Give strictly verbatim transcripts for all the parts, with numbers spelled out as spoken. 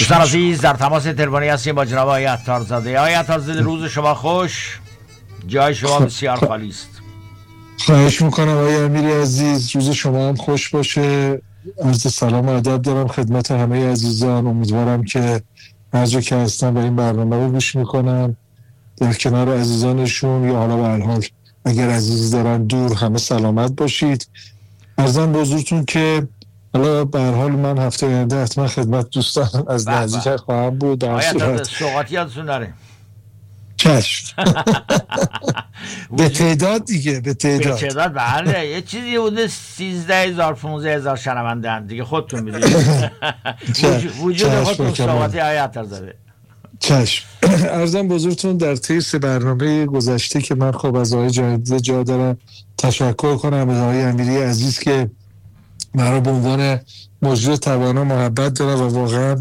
دوستان عزیز در تماس تلفنی هستیم با جناب آقای عطارزاده. آقای عطارزاده روز شما خوش، جای شما بسیار خالی است. خواهش میکنم آقای امیری عزیز، روز شما هم خوش باشه. عرض سلام و ادب دارم خدمت همه عزیزان. امیدوارم که هر جا که هستن و این برنامه رو گوش میکنن در کنار عزیزانشون یا حالا به هر حال اگر عزیزی دارن دور همه سلامت باشید. عرضم به حضورتون که حالا به هر حال من هفته آینده حتما خدمت دوستان از نزدیک خواهم بود. در صورت سوغاتی یادتون نره. چشم. به تعداد دیگه به تعداد به تعداد بله یه چیزی بوده سیزده هزار پونزده هزار شنونده دیگه خودتون میدونید. وجود خودتون سوغاتی آیت زده. چشم. عرضم بزرگتون در طی سه برنامه گذشته که من خب از آقای جانده جا دارم تشکر کنم از آقای امیری عزیز که مرا به عنوان مجری توانا محبت داره و واقعا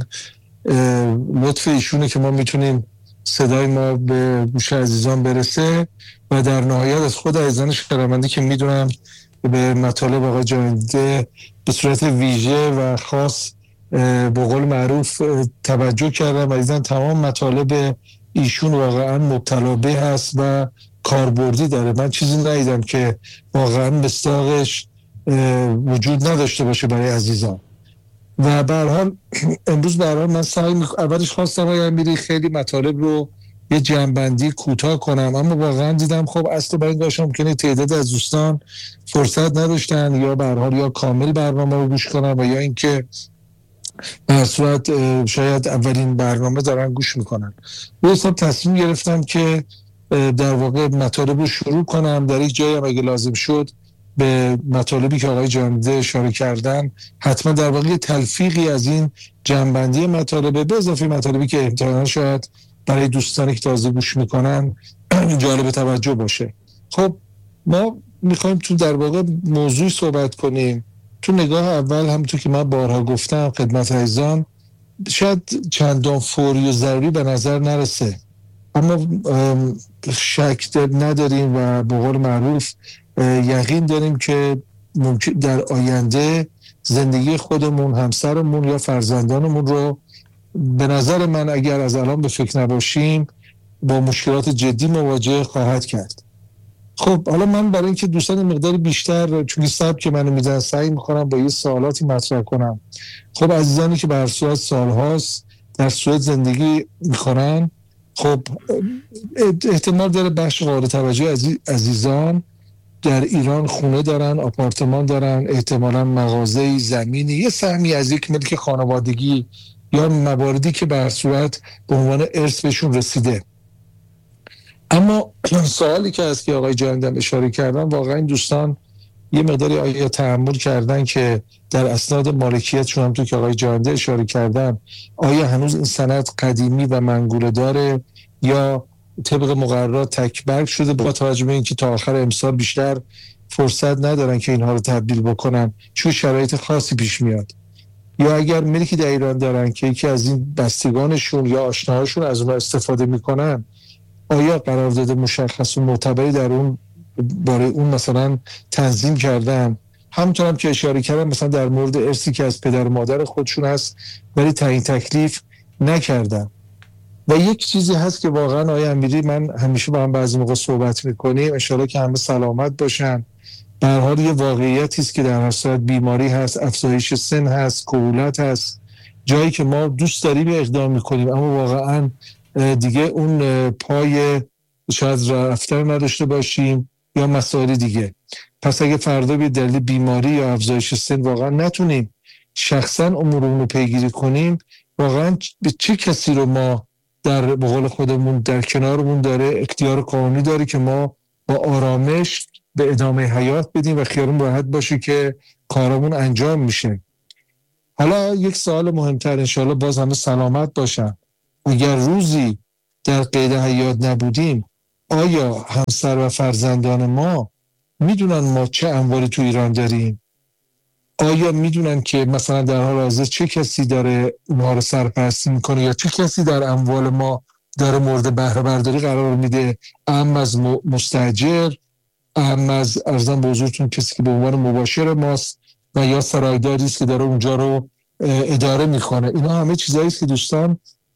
لطف ایشونه که ما میتونیم صدای ما به گوش عزیزان برسه و در نهایت از خود عزیزان شنونده که میدونم به مطالب آقای جانده به صورت ویژه و خاص به قول معروف توجه کردم و عزیزان تمام مطالب ایشون واقعا مبتلا به هست و کاربردی داره. من چیزی ندیدم که واقعا مصداقش وجود نداشته باشه برای عزیزان. و به هر حال امروز به هر حال من سعی می‌کنم اولش خواستم آقای امیری خیلی مطالب رو یه جمع‌بندی کوتاه کنم، اما واقعا دیدم خب اصل برای این داشتم ممکنه تعداد از دوستان فرصت نداشتن یا به هر حال یا کامل برنامه رو گوش کنن و یا اینکه در صورت شاید اولین برنامه دارن گوش میکنن. روزم تصمیم گرفتم که در واقع مطالب رو شروع کنم، در یک جایی هم اگه لازم شد به مطالبی که آقای جانده اشاره کردن حتما در واقع تلفیقی از این جنبندی مطالب به اضافه مطالبی که احتمالاً شاید برای دوستانی که تازه گوش میکنن جالب توجه باشه. خب ما میخوایم تو در واقع موضوعی صحبت کنیم. تو نگاه اول همونطور که من بارها گفتم خدمت عزیزان شاید چندان فوری و ضروری به نظر نرسه، اما شک نداریم و به قول معروف یقین داریم که ممکن در آینده زندگی خودمون، همسرمون یا فرزندانمون رو به نظر من اگر از الان به فکر نباشیم با مشکلات جدی مواجه خواهد کرد. خب حالا من برای اینکه دوستان مقدار بیشتر چون سبب که منو میدن سعی میکنم با یه سوالاتی مطرح کنم. خب عزیزانی که به هر صورت سالهاست در سوئد زندگی میکنن، خب احتمال داره بخش قابل توجه عزیزان در ایران خونه دارن، آپارتمان دارن، احتمالاً مغازه‌ای، زمینی، یه سهمی از یک ملک خانوادگی یا مواردی که به هر صورت به عنوان ارث بهشون رسیده. اما سوالی که از که آقای جاندم اشاره کردن واقعا این دوستان یه مقداری آیا تأمل کردن که در اسناد مالکیتشون هم تو که آقای جانده اشاره کردن آیا هنوز این سند قدیمی و منگوله داره یا طبق مقررات تکبرگ شده با توجه به اینکه تا آخر امسال بیشتر فرصت ندارن که اینها رو تبدیل بکنن چون شرایط خاصی پیش میاد، یا اگر ملکی در ایران دارن که یکی از این بستگانشون یا آشناهاشون از اونها استفاده میکنن آیا قرارداد مشخص و معتبری در اون برای اون مثلا تنظیم کردن. همونطور هم که اشاره کردم مثلا در مورد ارثی که از پدر و مادر خودشون هست ولی تعیین تکلیف نکردن. و یک چیزی هست که واقعا آقای امیری من همیشه با هم بعضی موقع صحبت میکنیم، انشالله که همه سلامت باشن. به هر حال یه واقعیتی است که در هر صورت بیماری هست، افزایش سن هست، کهولت هست، جایی که ما دوست داریم اقدام میکنیم اما واقعا دیگه اون پای شاید رفتن نداشته باشیم یا مسائل دیگه. پس اگه فردا به دلیل بیماری یا افزایش سن واقعا نتونیم شخصا امورمون رو پیگیری کنیم، واقعا به چه کسی رو ما در بقول خودمون در کنارمون داره اختیار قانونی داره که ما با آرامش به ادامه حیات بدیم و خیالمون راحت باشه که کارمون انجام میشه. حالا یک سوال مهمتر، انشاءالله باز همه سلامت باشن، اگر روزی در قید حیات نبودیم آیا همسر و فرزندان ما میدونن ما چه اموالی تو ایران داریم؟ آیا میدونن که مثلا در حال حاضر چه کسی داره اونها رو سرپرستی میکنه یا چه کسی در اموال ما داره مورد بهره برداری قرار میده؟ اهم از مستاجر، اهم از ارزان به حضورتون کسی که به عنوان مباشر ماست و یا سرایداری است که داره اونجا رو اداره میکنه. اینا همه چیزایی که دوستان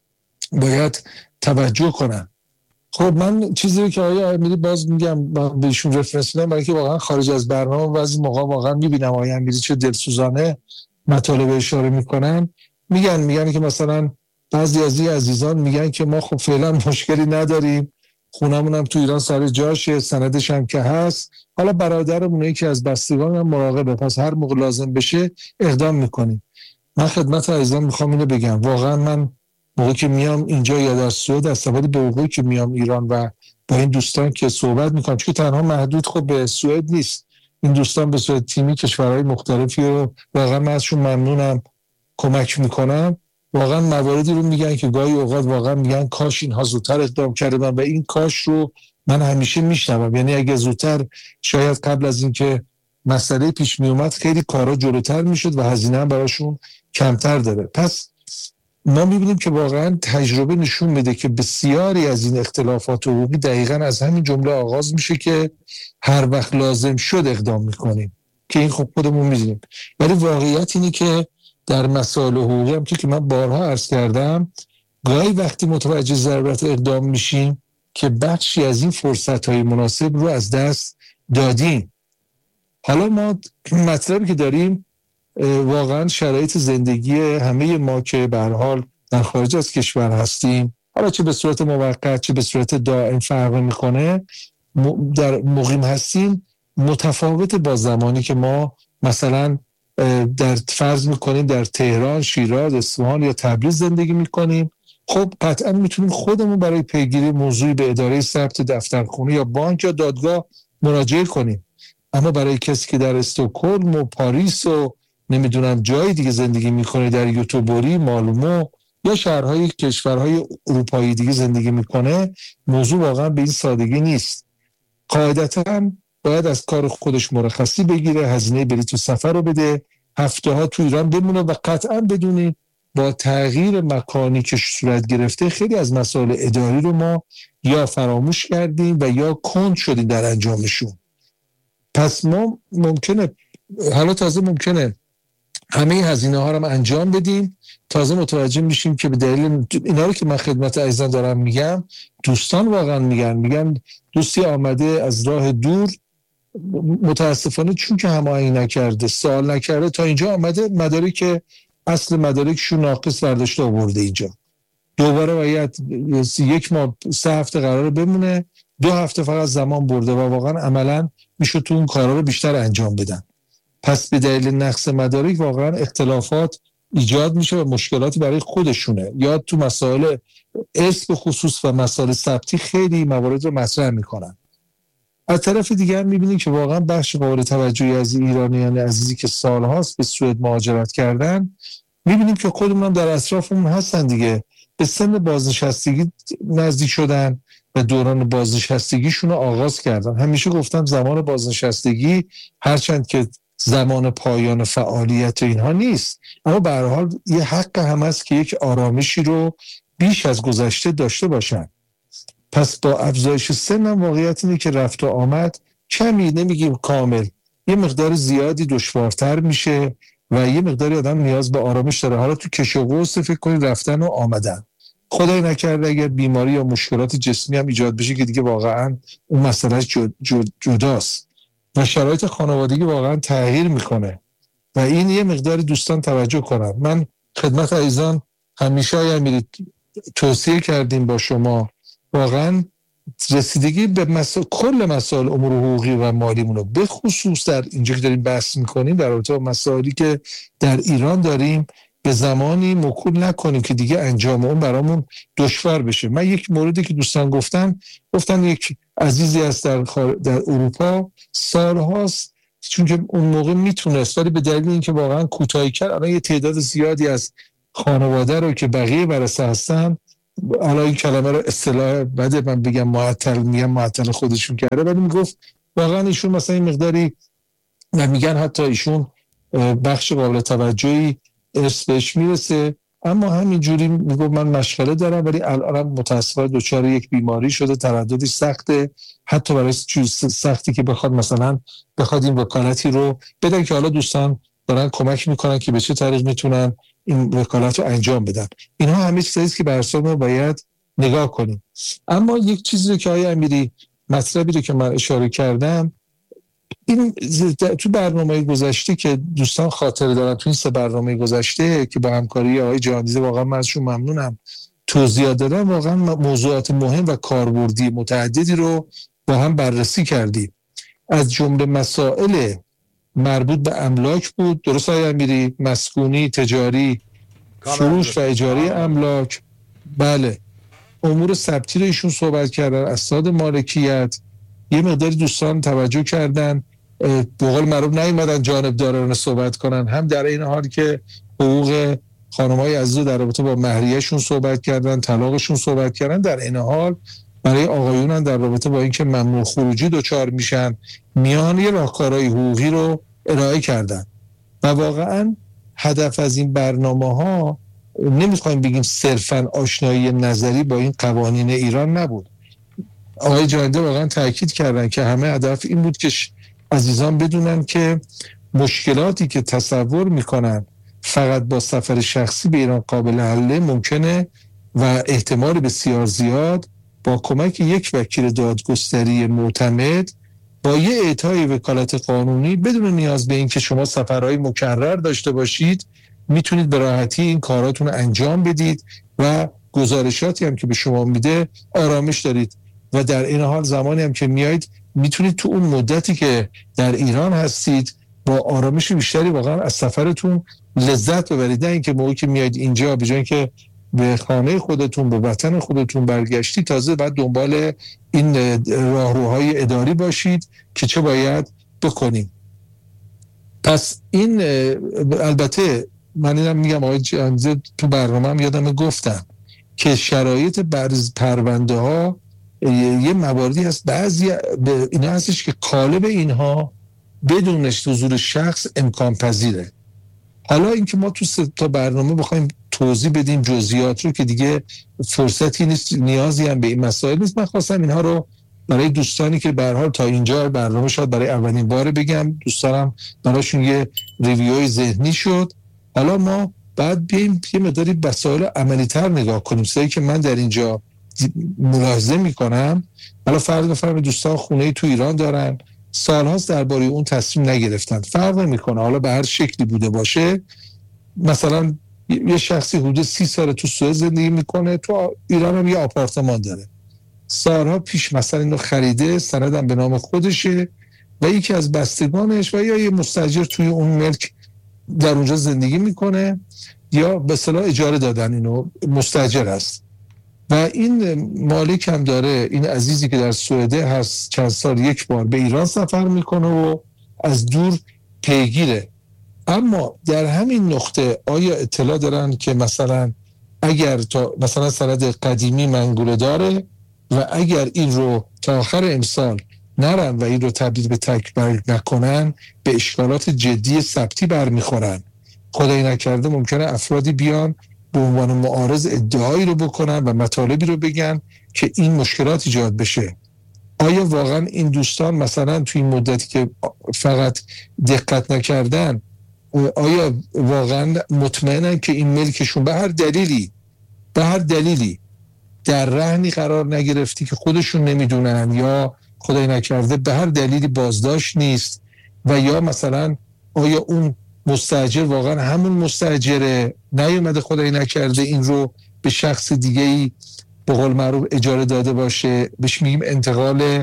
باید توجه کنن. خب من چیزی که آقای امیری باز میگم بهشون رفرنس میدم، برای که واقعا خارج از برنامه بعضی موقع واقعا میبینم آقای امیری چه دلسوزانه مطالب اشاره میکنن. میگن میگن که مثلا بعضی از این عزیزان میگن که ما خب فعلا مشکلی نداریم، خونمون هم تو ایران سر جاشه، سندش هم که هست، حالا برادرمونه که از بستگان هم مراقبه، پس هر موقع لازم بشه اقدام میکنیم. من خدمت عزیزان میخوام اینو بگم، واقعا من موقعی که میام اینجا یا در سوئد، استفاده به موقعی که میام ایران و با این دوستان که صحبت میکنم، چون تنها محدود خب به سوئد نیست، این دوستان به صورت تیمی کشورهای مختلفی رو واقعا من ازشون ممنونم، کمک میکنم. واقعا مواردی رو میگن که گاهی اوقات واقعا میگن کاش اینها زودتر اقدام کردن و این کاش رو من همیشه میشنوم. یعنی اگه زودتر شاید قبل از اینکه مسئله پیش میومد خیلی کارا جلوتر میشد و هزینه هم براشون کمتر داره. پس ما میبینیم که واقعا تجربه نشون میده که بسیاری از این اختلافات حقوقی دقیقاً از همین جمله آغاز میشه که هر وقت لازم شد اقدام میکنیم، که این خب خودمون میدونیم. ولی واقعیت اینی که در مسائل حقوقی هم که من بارها عرض کردم، گاهی وقتی متوجه ضرورت اقدام میشیم که بخشی از این فرصت‌های مناسب رو از دست دادیم. حالا ما مطلبی که داریم واقعا شرایط زندگی همه ما که به هر حال در خارج از کشور هستیم، حالا چه به صورت موقت چه به صورت دائم فرق میکنه، در مقیم هستیم متفاوت با زمانی که ما مثلا در فرض میکنیم در تهران، شیراز، اصفهان یا تبریز زندگی میکنیم. خب قطعا میتونیم خودمون برای پیگیری موضوعی به اداره ثبت دفترخونه یا بانک یا دادگاه مراجعه کنیم. اما برای کسی که در استکهلم و پاریس و نمیدونم جای دیگه زندگی میکنه، در یوتوبوری، مالمو یا شهرهای کشورهای اروپایی دیگه زندگی میکنه، موضوع واقعا به این سادگی نیست. قاعدتاً باید از کار خودش مرخصی بگیره، هزینه بلیط و سفر رو بده، هفته ها تو ایران بمونه و قطعاً بدونید با تغییر مکانی که صورت گرفته خیلی از مسائل اداری رو ما یا فراموش کردیم و یا کند شدیم در انجامشون. پس ما ممکنه حالا تازه ممکنه همه هزینه ها رو انجام بدیم، تازه متوجه میشیم که به دلیل اینا رو که من خدمت عزیزان دارم میگم، دوستان واقعا میگن میگن دوستی آمده از راه دور، متاسفانه چون که هماهنگ نکرده، سوال نکرده، تا اینجا آمده مدارک اصل مدارکشون ناقص برداشته آورده اینجا، دوباره باید یک ماه سه هفته قراره بمونه، دو هفته فقط زمان برده و واقعا عملا میشه تو اون کارا رو بیشتر انجام بدن. پس به دلیل نقص مدارک واقعا اختلافات ایجاد میشه و مشکلاتی برای خودشونه، یا تو مسائل ارث به خصوص و مسائل ثبتی خیلی موارد رو مطرح میکنن. از طرف دیگه هم میبینیم که واقعا بخش قابل توجهی از ایرانیان عزیزی که سالهاست به سوئد مهاجرت کردن، میبینیم که خودمون در اطرافمون هستن دیگه، به سن بازنشستگی نزدیک شدن و دوران بازنشستگیشون رو آغاز کردن. همیشه گفتم زمان بازنشستگی هرچند که زمان پایان فعالیت اینها نیست، اما به هر حال یه حق هم هست که یک آرامشی رو بیش از گذشته داشته باشن. پس با افزایش سن هم واقعیت اینه که رفت و آمد کمی، نمیگیم کامل، یه مقدار زیادی دشوارتر میشه و یه مقداری آدم نیاز به آرامش داره. حالا تو کش و قوس فکر کنید رفتن و آمدن، خدای نکرده اگر بیماری یا مشکلات جسمی هم ایجاد بشه که دیگه واقعا اون مسئله جد جد جداست و شرایط خانوادگی واقعا تغییر میکنه و این یه مقداری دوستان توجه کنن. من خدمت عزیزان همیشه امیری توصیه کردیم با شما واقعا رسیدگی به مسائل، کل مسائل امور حقوقی و مالیمون رو به خصوص در اینجا که داریم بحث میکنیم در رابطه با مسائلی که در ایران داریم به زمانی موکول نکنیم که دیگه انجام اون برامون دشوار بشه. من یک موردی که دوستان گفتن گفتن یک عزیزی است در, خار... در اروپا سالهاست، چون که اون موقع میتونست ولی به دلیل اینکه واقعا کوتاهی کرد الان یه تعداد زیادی از خانواده رو که بقیه برسه هستن، حالا این کلمه رو اصطلاح بده من بگم معطل، میگم معطل خودشون کرده، ولی میگفت واقعا ایشون مثلا این مقداری و میگن حتی ایشون بخش قابل توجهی ارث بهش میرسه، اما همینجوری میگفت من مشغله دارم ولی الان متاسفانه دچار یک بیماری شده، ترددی سخته، حتی برای چیز سختی که بخواد مثلا بخواد این وکالتی رو بدن که حالا دوستان دارن کمک میکنن که به چه طریق میتونن این وکالت رو انجام بدن. اینها همه چیزایی است که بر اساس ما باید نگاه کنیم. اما یک چیزی رو که آقای امیری مطلبی رو که من اشاره کردم، این تو برنامه گذشته که دوستان خاطره دارن، تو این سه برنامه گذشته که با همکاری آقای جهانیزه، واقعا من ازشون ممنونم، توضیح دادن، واقعا موضوعات مهم و کاربردی متعددی رو با هم بررسی کردیم. از جمله مسائل مربوط به املاک بود، درست آقای امیری؟ مسکونی، تجاری، فروش و اجاره املاک، بله. امور ثبتی رو ایشون صحبت کردن، اسناد مالکیت. یه مقداری دوستان توجه کردن، به قول معروف نیومدن جانبدارانه صحبت کنن، هم در این حال که حقوق خانم‌های عزیز در رابطه با مهریه‌شون صحبت کردن، طلاقشون صحبت کردن، در این حال برای آقایون هم در رابطه با اینکه ممنوع خروجی دچار میشن، میان یه راهکارهای حقوقی رو ارائه کردن. و واقعا هدف از این برنامه‌ها نمیخوایم بگیم صرفاً آشنایی نظری با این قوانین ایران نبود. آقای جانده واقعا تاکید کردن که همه هدف این بود که عزیزان بدونن که مشکلاتی که تصور میکنن فقط با سفر شخصی به ایران قابل حله ممکنه و احتمال بسیار زیاد با کمک یک وکیل دادگستری معتمد با یه اعطای وکالت قانونی بدون نیاز به این که شما سفرهای مکرر داشته باشید میتونید به راحتی این کاراتون رو انجام بدید و گزارشاتی هم که به شما میده آرامش دارید. و در این حال زمانی هم که میایید میتونید تو اون مدتی که در ایران هستید با آرامش بیشتری واقعا از سفرتون لذت ببرید، نه اینکه موقعی که میایید اینجا به جای اینکه به خانه خودتون به وطن خودتون برگشتی تازه بعد دنبال این راهروهای اداری باشید که چه باید بکنیم. پس این البته من اینم میگم آقای جانزه تو برنامه هم یادم گفتم که شرایط برز پرونده ها یه مواردی هست، بعضی اینا هستش که قالب اینها بدون حضور شخص امکان پذیره. حالا اینکه ما تو سه تا برنامه بخوایم توضیح بدیم جزئیات رو که دیگه فرصتی نیست، نیازی هم به این مسائل نیست. من خواستم اینها رو برای دوستانی که به هر حال تا اینجا برنامه شاید برای اولین بار بگم، دوستانم براشون یه ریویوی ذهنی شد. حالا ما بعد بیایم یه مقداری مسائل عملی تر نگاه کنیم. سایی که من در اینجا ملاحظه میکنم، حالا فرض بفرمایید دوستان خونه‌ای تو ایران دارن، سالهاست درباره اون تصمیم نگرفتن، فرق نمیکنه حالا به هر شکلی بوده باشه. مثلا یه شخصی حدود سی سال تو سوئد زندگی میکنه، تو ایران هم یه آپارتمان داره، سالها پیش مثلا اینو خریده، سندم به نام خودشه و یکی از بستگانش و یا یه مستاجر توی اون ملک در اونجا زندگی میکنه یا به اصطلاح اجاره دادن، اینو مستاجر است و این مالک هم داره این عزیزی که در سوئد هست چند سال یک بار به ایران سفر میکنه و از دور پیگیره. اما در همین نقطه آیا اطلاع دارن که مثلا اگر تا مثلا سند قدیمی منگوله داره و اگر این رو تا آخر امسال نرن و این رو تبدیل به تکبر نکنن به اشکالات جدی ثبتی برمیخورن؟ خدای نکرده ممکنه افرادی بیان به عنوان معارض ادعایی رو بکنن و مطالبی رو بگن که این مشکلات ایجاد بشه. آیا واقعا این دوستان مثلا توی این مدتی که فقط دقت نکردن، آیا واقعا مطمئنن که این ملکشون به هر دلیلی به هر دلیلی در رهنی قرار نگرفتی که خودشون نمیدونن، یا خدای نکرده به هر دلیلی بازداشت نیست، و یا مثلا آیا اون مستاجر واقعا همون مستاجره نیومده خدای نکرده این رو به شخص دیگه‌ای به قول معروف اجاره داده باشه، بهش میگیم انتقال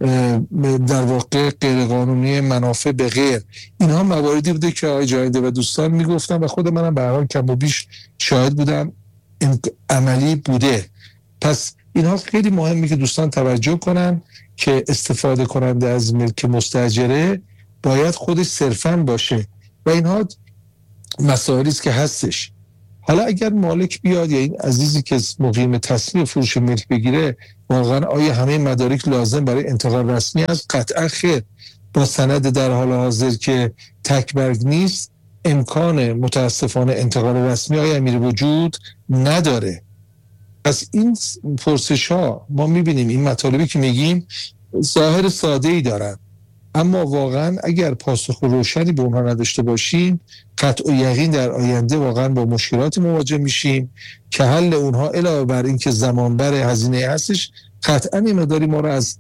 در واقع غیرقانونی منافع به غیر. اینها مواردی بوده که آقای جایده و دوستان میگفتن و خود منم به هر حال کم و بیش شاهد بودم عملی بوده. پس اینها خیلی مهمه که دوستان توجه کنن که استفاده کننده از ملک مستاجره باید خودش صرفاً باشه و اینها مسائلی است که هستش. حالا اگر مالک بیاد یا این عزیزی که مقیم تصمیم فروش ملک بگیره، واقعا آیا همه مدارک لازم برای انتقال رسمی است؟ قطعا خیر. با سند در حال حاضر که تکبرگ نیست امکان متاسفانه انتقال رسمی آیا امیر وجود نداره. پس این پرسش ها ما میبینیم این مطالبی که میگیم ظاهر ساده ای دارن اما واقعا اگر پاسخ روشنی به اونها نداشته باشیم قطع و یقین در آینده واقعا با مشکلات مواجه میشیم که حل اونها علاوه بر این که زمان بر هزینه هستش قطعا این مقداری ما رو از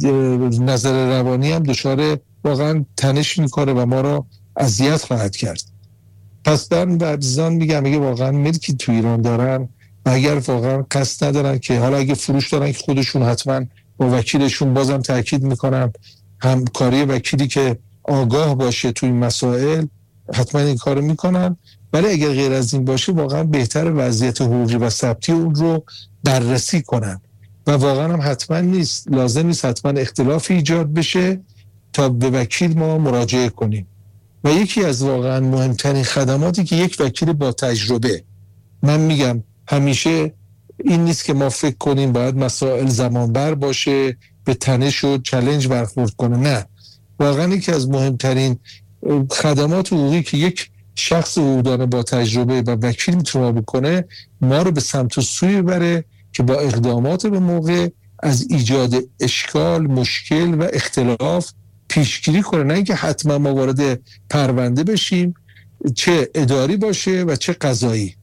نظر روانی هم دچار واقعا تنش میکنه و ما رو اذیت خواهد کرد. پس دارم به عزیزان میگم اگه واقعا ملکی تو ایران دارن و اگر واقعا قصد ندارن که حالا اگه فروش دارن که خودشون حتما با وکیلشون، بازم تاکید میکنم همکاری وکیلی که آگاه باشه توی این مسائل حتما این کارو میکنن، ولی اگر غیر از این باشه واقعا بهتر وضعیت حقوقی و ثبتی اون رو بررسی کنن و واقعا هم حتما نیست لازم نیست حتما اختلافی ایجاد بشه تا به وکیل ما مراجعه کنیم. و یکی از واقعا مهمترین خدماتی که یک وکیل با تجربه، من میگم همیشه این نیست که ما فکر کنیم باید مسائل زمان بر باشه به تنش و چالش برخورد کنه، نه، واقعا یکی از مهمترین خدمات حقوقی که یک شخص حقوقدان با تجربه و وکیل میتونه بکنه ما رو به سمت و سوی بره که با اقدامات به موقع از ایجاد اشکال، مشکل و اختلاف پیشگیری کنه، نه اینکه حتما ما وارد پرونده بشیم چه اداری باشه و چه قضایی.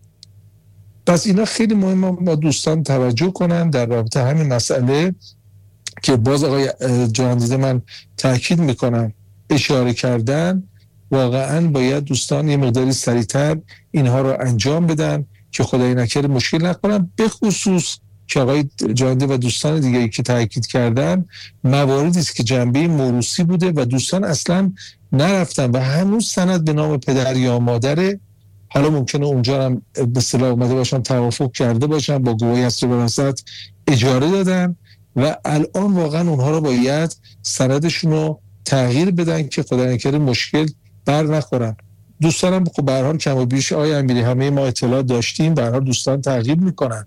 پس اینا خیلی مهمه ما دوستان توجه کنن در رابطه همین مسئله که باز آقای جهاندیده من تاکید میکنم اشاره کردن، واقعا باید دوستان یه مقداری سریعتر اینها رو انجام بدن که خدای نکرده مشکل نکنن، به خصوص که آقای جهاندیده و دوستان دیگه که تاکید کردن مواردی است که جنبه موروثی بوده و دوستان اصلا نرفتن و هنوز سند به نام پدر یا مادره، حالا ممکنه اونجا هم به اصطلاح اومده باشن توافق کرده باشن با گواهی اصل وراثت اجاره دادن و الان واقعا اونها رو باید سندشون رو تغییر بدن که خدای نکرده مشکل بر نخورن. دوستانم خب به هر حال کم و بیش آقای امیری همه ما اطلاع داشتیم، به هر حال دوستان تغییر میکنن.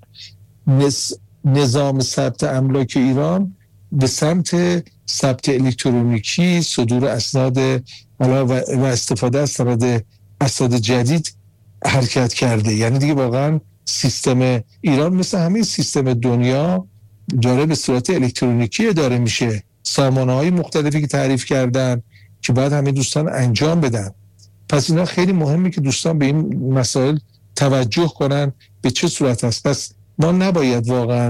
نظام ثبت املاک ایران به سمت ثبت الکترونیکی، صدور اسناد و استفاده از سند اسناد جدید حرکت کرده. یعنی دیگه واقعا سیستم ایران مثل همه سیستم دنیا داره به صورت الکترونیکی اداره میشه. سامانه‌های مختلفی که تعریف کردن که باید همه دوستان انجام بدن. پس اینا خیلی مهمه که دوستان به این مسائل توجه کنن به چه صورت است. پس ما نباید واقعا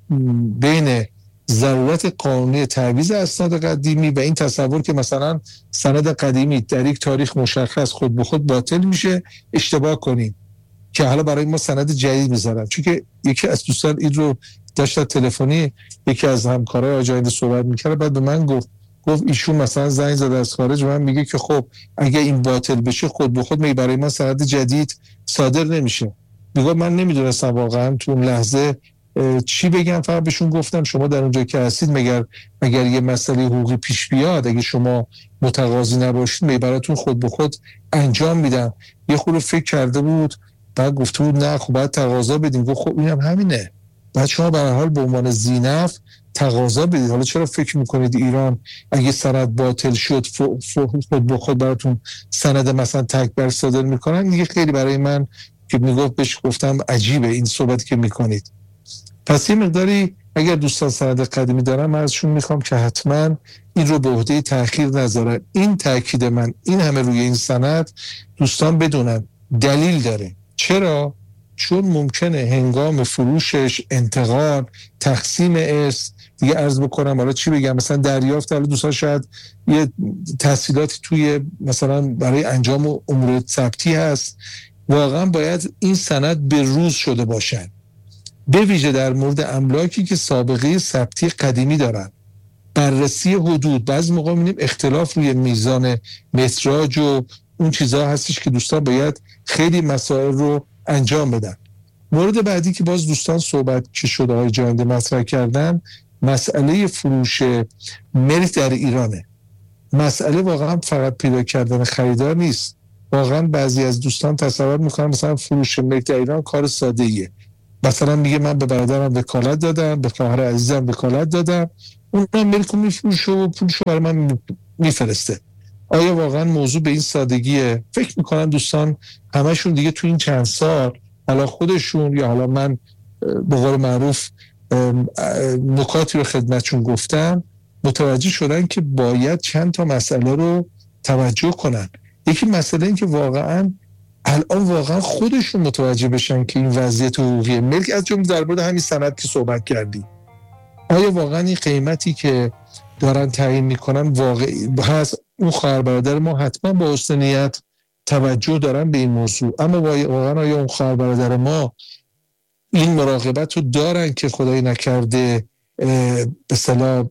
بین ضرورت قانونی تعویض اسناد قدیمی و این تصور که مثلا سند قدیمی در یک تاریخ مشخص خود به خود باطل میشه اشتباه کنیم که حالا برای ما سند جدید میذارن. چون که یکی از دوستان این رو داشت تلفنی یکی از همکارای آجاینده صحبت میکرد، بعد به من گفت گفت ایشون مثلا زنگ زده از خارج و من میگه که خب اگه این باطل بشه خود به خود می برای ما سند جدید صادر نمیشه. میگه من نمیدونستم واقعا تو اون لحظه چی بگم، فقط بهشون گفتم شما در اونجا که هستید مگر مگر یه مسئله حقوقی پیش بیاد اگه شما متقاضی نباشید می براتون خود به خود انجام میدم. یه خورده فکر کرده بود بعد گفته بود نه خب باید تقاضا بدیم. گفت خب اینم همینه، بعد شما به هر حال به عنوان ذینفع تقاضا بدید. حالا چرا فکر میکنید ایران اگه سند باطل شد خود به خود براتون سند مثلا تکبر صادر میکنن؟ دیگه خیلی برای من که میگفت بهش گفتم عجیبه این صحبتی که میکنید. پس یه مقداری اگر دوستان سند قدیمی دارن من ازشون میخوام که حتما این رو به عهده تأخیر نذارن. این تاکید من این همه روی این سند دوستان بدونن دلیل داره. چرا؟ چون ممکنه هنگام فروشش، انتقال، تقسیم ارث، دیگه عرض بکنم حالا چی بگم، مثلا دریافت، حالا دوستان شاید یه تحصیلاتی توی مثلا برای انجام امور ثبتی هست، واقعا باید این سند به روز شده باشن، به ویژه در مورد املاکی که سابقه ثبتی قدیمی دارن. بررسی حدود، بعضی موقع می‌بینیم اختلاف روی میزان متراژ و اون چیزها هستش که دوستان باید خیلی مسائل رو انجام بدن. مورد بعدی که باز دوستان صحبت که شده های جهاندیده مطرح کردن مسئله فروش ملک در ایرانه. مسئله واقعا فقط پیدا کردن خریدار نیست. واقعا بعضی از دوستان تصور میکنن مثلا فروش ملک در ایران کار ساده ایه. مثلا میگه من به برادرم وکالت دادم، به خواهر عزیزم وکالت دادم، اون ملک رو میفروشه و پولشو برای من میفرسته. آیا واقعا موضوع به این سادگیه؟ فکر میکنن دوستان همشون دیگه تو این چند سال حالا خودشون یا حالا من به قول معروف نکاتی رو خدمتشون گفتم، متوجه شدن که باید چند تا مسئله رو توجه کنن. یکی مسئله این که واقعا الان واقعا خودشون متوجه بشن که این وضعیت حقوقی ملک، از جمله در مورد همین سند که صحبت کردی، آیا واقعا این قیمتی که دارن تعیین میکنن واقعی هست؟ اون خواهر برادر ما حتما با حسن نیت توجه دارن به این موضوع، اما واقعا آیا اون خواهر برادر ما این مراقبت رو دارن که خدای نکرده به اصطلاح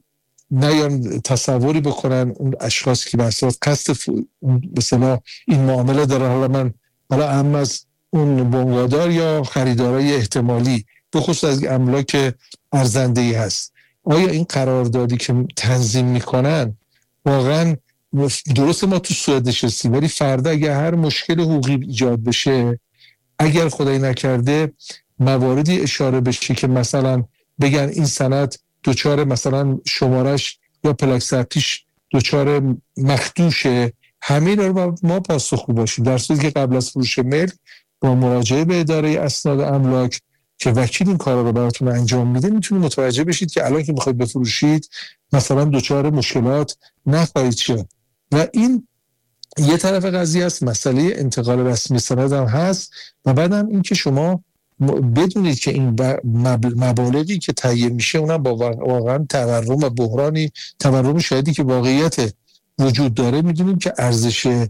نیان تصوری بکنن اون اشخاصی که به اساس قصد به اصطلاح این معامله دارن، حالا من حالا اهم از اون بنگادار یا خریدارای احتمالی به خصوص از املاک ارزنده‌ای هست، آیا این قراردادی که تنظیم میکنن واقعا درسته؟ ما تو سوئد نشستیم ولی فردا اگر هر مشکل حقوقی ایجاد بشه، اگر خدای نکرده مواردی اشاره بشه که مثلا بگن این سند دوچار مثلا شمارش یا پلاک ثبتیش دوچار مخدوشه، همین رو ما پاسخگو باشیم، در صورتی که قبل از فروش ملک با مراجعه به اداره اسناد املاک که وکیل این کارا رو براتون انجام میده میتونید متوجه بشید که الان که میخواید بفروشید مثلا دوچار مشکلات نخواهید شد. و این یه طرف قضیه است، مسئله انتقال رسمی سند هم هست. و بعدم این که شما بدونید که این مبالغی که تهیه میشه اونم با واقعا تورم و بحرانی تورم شدیدی که واقعیت وجود داره، میدونیم که ارزش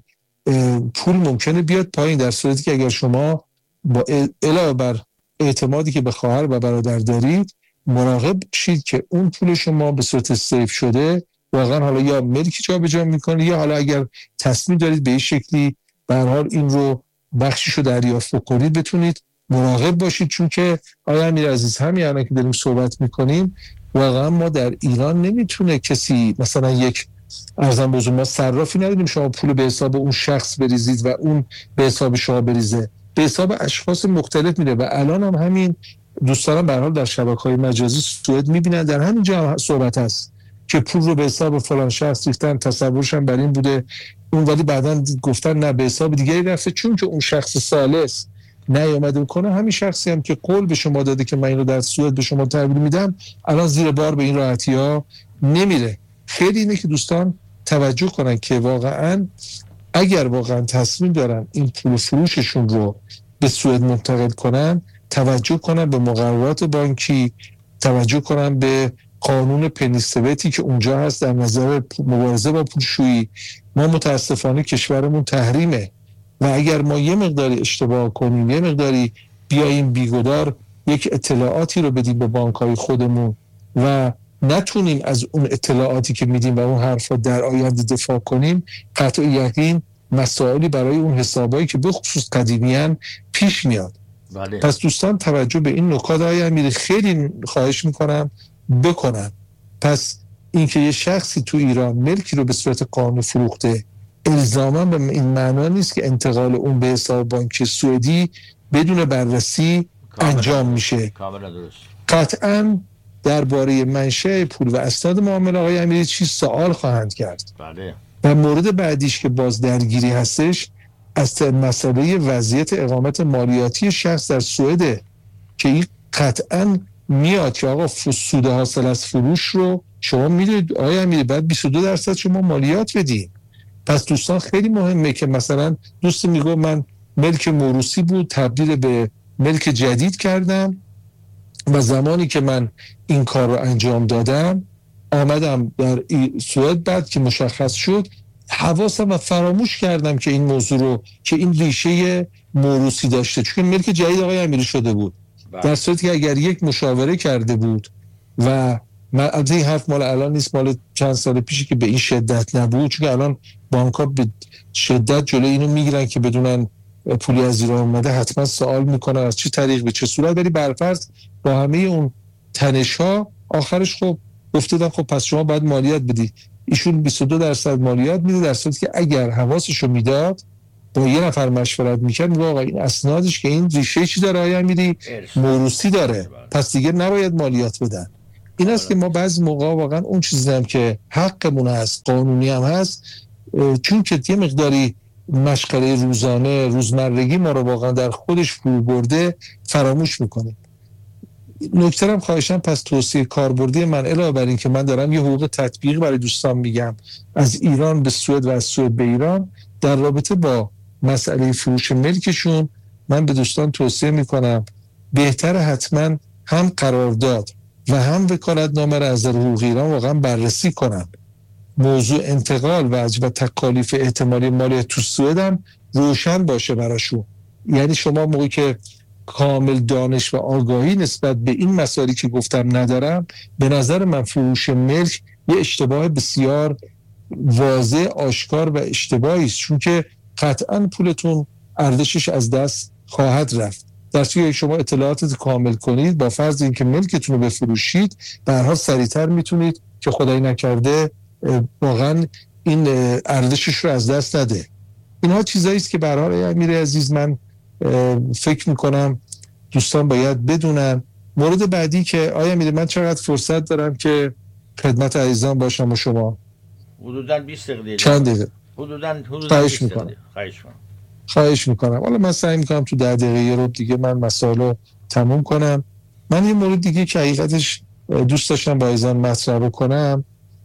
پول ممکنه بیاد پایین، در صورتی که اگر شما با علاوه بر اعتمادی که به خواهر و برادر دارید مراقب شید که اون پول شما به صورت سیف شده واقعا حالا یا ملکی جابجا میکنه یا حالا اگر تصمیم دارید به این شکلی به هر حال این رو بخشیشو دریافت بکنید بتونید مراقب باشید. چون که آقای امیرعزیز همین الان که داریم صحبت میکنیم واقعا ما در ایران نمیتونه کسی مثلا یک ارزم بزرگ ما صرافی نداریم شما پول به حساب اون شخص بریزید و اون به حساب شما بریزه، به حساب اشخاص مختلف میره. و الان هم همین دوستانم به هر حال در شبکه‌های مجازی سوئد میبینن در همین جا صحبت هست که پول رو به حساب فلان شخص ریختن، تصورشم بر این بوده اون، ولی بعداً گفتن نه به حساب دیگری رفته، چون که اون شخص ثالث نیامده کنه، همین شخصی هم که قول به شما داده که من این رو در سوئد به شما تحویل میدم الان زیر بار به این راحتی‌ها نمیره. خیلی اینه که دوستان توجه کنن که واقعاً اگر واقعاً تصمیم دارن این پول فروششون رو به سوئد منتقل کنن، توجه کنن به مقررات بانکی، توجه کنن به قانون پنیستبتی که اونجا هست در نظر مبارزه با پولشویی. ما متاسفانه کشورمون تحریمه و اگر ما یه مقداری اشتباه کنیم، یه مقداری بیاییم بیگدار یک اطلاعاتی رو بدیم به بانک‌های خودمون و نتونیم از اون اطلاعاتی که میدیم و اون حرفا در آینده دفاع کنیم، قطع یقین مسائلی برای اون حسابایی که به خصوص قدیمیان پیش میاد. بله. پس دوستان توجه به این نکات های امیر خیلی خواهش میکنم بکنن. پس اینکه یه شخصی تو ایران ملکی رو به صورت قانونی فروخته الزاما به این معنا نیست که انتقال اون به حساب بانکی سوئدی بدون بررسی انجام میشه. کاملا درست. قطعاً درباره منشأ پول و اسناد معامله آقای امیری چیز سوال خواهند کرد. بله. و مورد بعدیش که باز درگیری هستش از مسئله وضعیت اقامت مالیاتی شخص در سوئد که این قطعاً میاد که آقا سود حاصل از فروش رو شما میدونید آقای امیری بعد بیست و دو درصد شما مالیات بدید. پس دوستان خیلی مهمه که مثلا دوست میگه من ملک موروثی بود تبدیل به ملک جدید کردم و زمانی که من این کار رو انجام دادم آمدم در سوئد بعد که مشخص شد حواسم و فراموش کردم که این موضوع رو که این ریشه موروثی داشته، چون ملک جدید آقای امیری شده بود. بله. در صورتی که اگر یک مشاوره کرده بود و من از این حرف مال الان نیست، مال چند سال پیشی که به این شدت نبود، چون الان بانک‌ها به شدت جلوی اینو میگیرن که بدونن پولی از ایران اومده حتما سوال میکنن از چه طریق به چه صورت، ولی برفرض با همه اون تنش‌ها آخرش خب گفتن خب پس شما باید مالیات بدی. ایشون بیست و دو درصد مالیات میده، در صورتی که اگر حواسشو میداد با یه نفر مشورت میکرد میگه آقا این اسنادش که این ریشه چی داره آیا میری موروثی داره پس دیگه نباید مالیات بدن. این است که ما بعضی موقع واقعا اون چیزی هم که حقمون هست قانونی هم هست، چون که یه مقداری مشغله روزانه روزمرگی ما رو واقعا در خودش فرو برده فراموش میکنیم. نکته هم خواهشم پس توصیه کاربردی من علاوه بر این که من دارم یه حقوق تطبیقی برای دوستان میگم از ایران به سوئد و از سوئد به ایران، در رابطه با مسئله فروش ملکشون من به دوستان توصیه میکنم بهتر حتما هم قرارداد و هم وکالتنامه را از نظر حقوقی ایران واقعا بررسی کنن. موضوع انتقال و و تکالیف احتمالی مالی تو سوئد هم روشن باشه براشون. یعنی شما موقعی که کامل دانش و آگاهی نسبت به این مسائلی که گفتم ندارم، به نظر من فروش ملک یه اشتباه بسیار واضح، آشکار و اشتباهی است، چون که قطعا پولتون ارزشش از دست خواهد رفت. در صورتی شما اطلاعاتت کامل کنید با فرض اینکه ملکتون رو بفروشید، به هر حال سریعتر میتونید که خدای نکرده واقعا این ارزشش رو از دست نده. اینها چیزایی است که به هر حال امیر عزیز من فکر میکنم دوستان باید بدونن. مورد بعدی که آیا میده من چقدر فرصت دارم که خدمت عزیزان باشم و شما؟ حدوداً بیست دقیقه. چند دقیقه؟ حدوداً حدوداً خواهش میکنم. خواهش میکنم. خواهش میکنم. حالا من سعی میکنم تو ده دقیقه یه رو دیگه من مسائل رو تموم کنم. من یه مورد دیگه که حقیقتش دوست داشتم با عزیزان مطرح کنم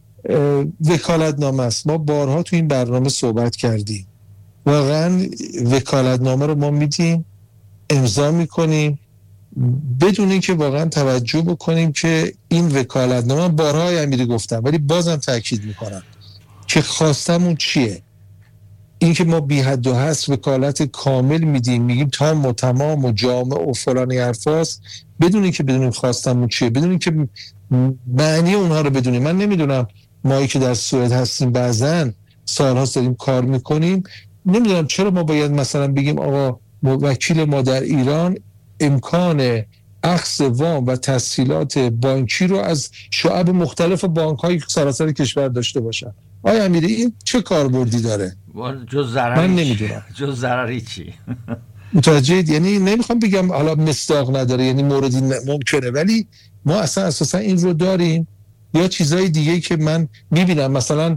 وکالتنامه است. ما بارها تو این برنامه صحبت کردیم. واقعا وکالتنامه رو ما میدیم، امضا میکنیم بدون اینکه واقعا توجه بکنیم که این وکالتنامه، بارها امیری گفتم ولی بازم تاکید میکنم که خواستمون چیه. این که ما بی حد و حصر وکالت کامل میدیم، میگیم تام و تمام و جامع و فلانی حرفاست، بدون اینکه بدونیم خواستمون چیه، بدون اینکه معنی اونها رو بدونیم. من نمیدونم مایی که در سوئد هستیم بعضن سالهاست داریم کار میکنیم، نمیدونم چرا ما باید مثلا بگیم آقا وکیل ما در ایران امکان اخذ وام و تسهیلات بانکی رو از شعب مختلف بانک‌های سراسر کشور داشته باشن. آیا امیری این چه کاربردی داره؟ جز ضرری. من نمیدونم. جز ضرری چی؟ متوجهید؟ یعنی نمیخوام بگم حالا مصداق نداره، یعنی موردی ممکنه، ولی ما اصلا اساسا این رو داریم. یا چیزای دیگه که من میبینم مثلا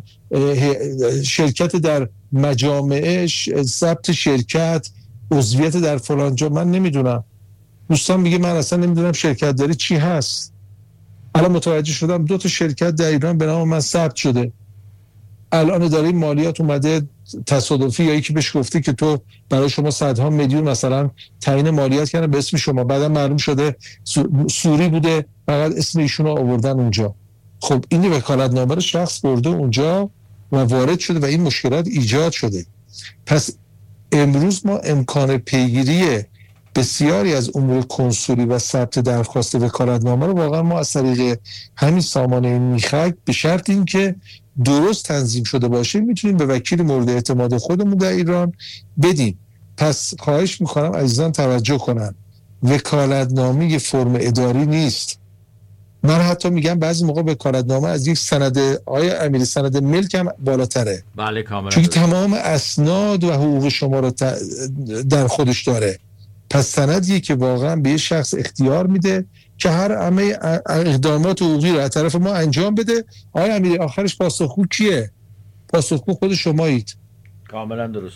شرکت در مجامعش، ثبت شرکت، عضویت در فلان جا، من نمیدونم. دوستان میگه من اصلا نمیدونم شرکت داری چی هست. الان متوجه شدم دو تا شرکت در ایران به نام من ثبت شده. الان اداره مالیات اومده تصادفی یا یکی بهش گفته که تو برای شما صدها میلیون مثلا تعیین مالیات کردن به اسم شما، بعدا معلوم شده سوری بوده، فقط اسم ایشون رو آوردن اونجا. خب این وکالتنامه رو شخص برده اونجا و وارد شده و این مشکلات ایجاد شده. پس امروز ما امکان پیگیری بسیاری از امور کنسولی و ثبت درخواست وکالتنامه رو واقعا ما از طریق همین سامانه میخک به شرط این که درست تنظیم شده باشه میتونیم به وکیل مورد اعتماد خودمون در ایران بدیم. پس خواهش میکنم عزیزان توجه کنن، وکالتنامه یه فرم اداری نیست. من حتی میگم بعضی موقع وکالتنامه از یک سند، آیا امیری سند ملک هم بالاتره. بله کاملا. چون تمام اسناد و حقوق شما رو در خودش داره. پس سندیه که واقعا به یه شخص اختیار میده که هر همه اقدامات حقوقی رو از طرف ما انجام بده. آیا امیری آخرش پاسخگو کیه؟ پاسخگو خود شمایید. کاملا درست.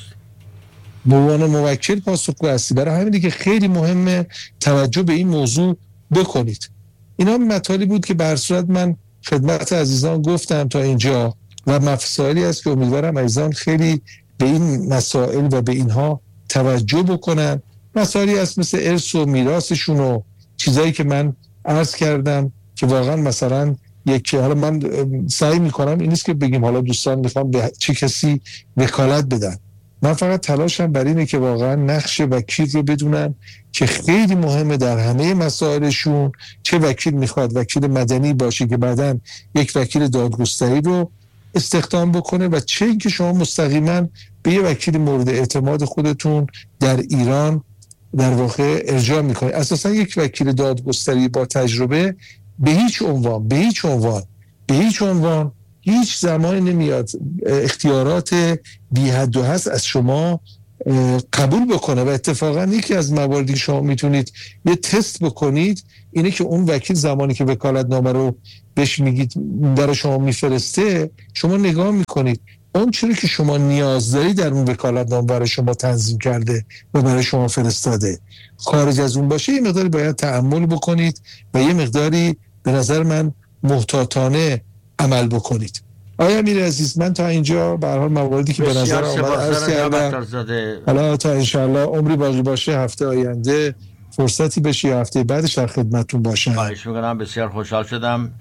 به عنوان موکل پاسخگو هستی. برای همینه که خیلی مهمه توجه به این موضوع بکنید. اینا مطالبی بود که به هر صورت من خدمت عزیزان گفتم تا اینجا و مسائلی است که امیدوارم عزیزان خیلی به این مسائل و به اینها توجه بکنن. مسائلی هست مثل ارث و میراثشون و چیزایی که من عرض کردم که واقعا مثلا یک، حالا من سعی میکنم این نیست که بگیم حالا دوستان میخوام به چه کسی وکالت بدن، من فقط تلاشم بر اینه که واقعا نقش وکیل رو بدونن که خیلی مهمه در همه مسائلشون. چه وکیل میخواد وکیل مدنی باشه که بعداً یک وکیل دادگستری رو استخدام بکنه و چه اینکه شما مستقیما به یه وکیل مورد اعتماد خودتون در ایران در واقع ارجاع میکنه. اساسا یک وکیل دادگستری با تجربه به هیچ عنوان به هیچ عنوان به هیچ عنوان هیچ زمانی نمیاد اختیارات بی حد و حصر از شما قبول بکنه. و اتفاقا یکی از مواردی شما میتونید یه تست بکنید اینه که اون وکیل زمانی که وکالتنامه رو بهش میگید برای شما میفرسته، شما نگاه میکنید اون چیزی که شما نیاز داری در اون وکالتنامه برای شما تنظیم کرده و برای شما فرستاده. خارج از اون باشه یه مقداری باید تأمل بکنید و یه مقداری به نظر من محتاطانه عمل بکنید. آیا امیر عزیز، من تا اینجا به هر حال مواردی که به نظر آمد عرض کردم. حالا تا انشالله عمری باقی باشه هفته آینده فرصتی بشه یا هفته بعدش در خدمتتون باشم. خواهش میکنم، بسیار خوشحال شدم.